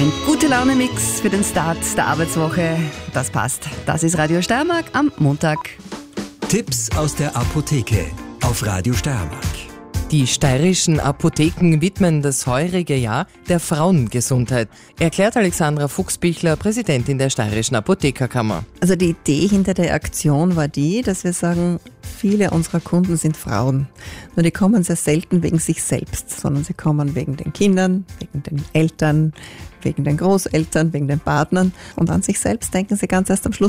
Ein Gute-Laune-Mix für den Start der Arbeitswoche. Das passt. Das ist Radio Steiermark am Montag. Tipps aus der Apotheke auf Radio Steiermark. Die steirischen Apotheken widmen das heurige Jahr der Frauengesundheit, erklärt Alexandra Fuchsbichler, Präsidentin der Steirischen Apothekerkammer. Also die Idee hinter der Aktion war die, dass wir sagen, viele unserer Kunden sind Frauen. Nur die kommen sehr selten wegen sich selbst, sondern sie kommen wegen den Kindern, wegen den Eltern, wegen den Großeltern, wegen den Partnern. Und an sich selbst denken sie ganz erst am Schluss